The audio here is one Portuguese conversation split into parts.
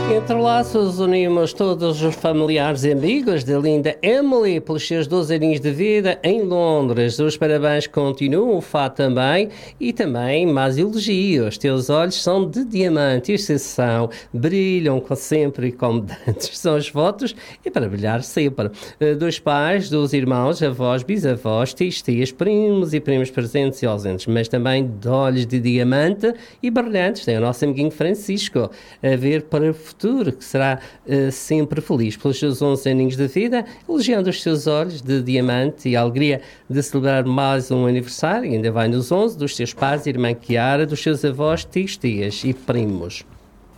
Entre laços unimos todos os familiares e amigos da linda Emily pelos seus 12 aninhos de vida em Londres. Os parabéns continuam, o Fá também, e também mais elogios. Teus olhos são de diamante, exceção, brilham sempre como dantes. São as fotos e para brilhar sempre. Dos pais, dos irmãos, avós, bisavós, tios, tias, primos e primos presentes e ausentes, mas também de olhos de diamante e brilhantes. Tem o nosso amiguinho Francisco a ver para o futuro, que será sempre feliz pelos seus 11 aninhos de vida, elogiando os seus olhos de diamante e a alegria de celebrar mais um aniversário, ainda vai nos 11, dos seus pais, irmã Chiara, dos seus avós, tios, tias e primos.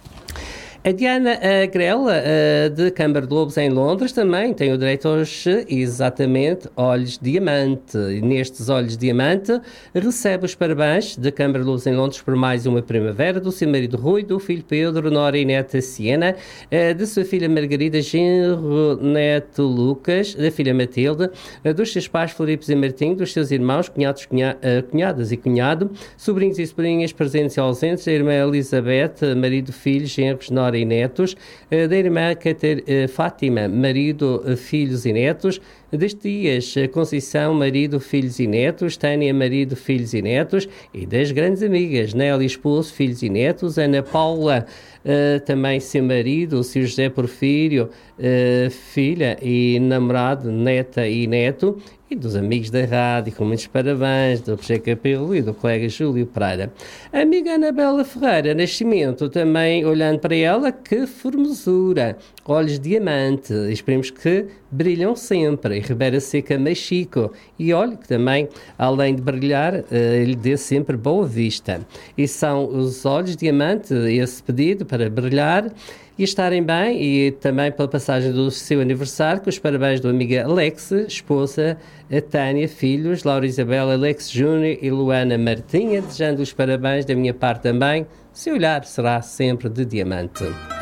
A Diana Grella, de Câmara de Lobos, em Londres, também tem o direito aos, exatamente, olhos diamante. E nestes olhos diamante, recebe os parabéns de Câmara de Lobos, em Londres, por mais uma primavera, do seu marido Rui, do filho Pedro, Nora e neta Siena, de sua filha Margarida, genro neto Lucas, da filha Matilde, dos seus pais Floripes e Martim, dos seus irmãos, cunhados, cunhadas e cunhado, sobrinhos e sobrinhas presentes e ausentes, da irmã Elizabeth, marido, filhos, genros, Nora e netos, da irmã Fátima, marido, filhos e netos, das tias Conceição, marido, filhos e netos, Tânia, marido, filhos e netos, e das grandes amigas Nélia, esposo, filhos e netos, Ana Paula, também seu marido, o seu José Porfírio, filha e namorado, neta e neto, e dos amigos da rádio, com muitos parabéns, do José Capelo e do colega Júlio Pereira. A amiga Anabela Ferreira Nascimento, também olhando para ela, que formosura, olhos diamante, esperemos que brilham sempre, e Ribeira Seca Machico, e olha que também, além de brilhar, lhe dê sempre boa vista. E são os olhos diamante, esse pedido para brilhar e estarem bem, e também pela passagem do seu aniversário, com os parabéns do amiga Alex, esposa, a Tânia, filhos, Laura Isabel, Alex Júnior e Luana Martinha, desejando os parabéns da minha parte também. Seu olhar será sempre de diamante.